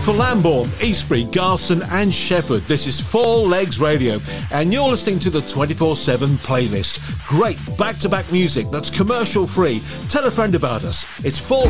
For Lambourne, Eastbury, Garston and Shefford, this is Four Legs Radio, and you're listening to the 24/7 playlist. Great back-to-back music that's commercial free. Tell a friend about us. It's Four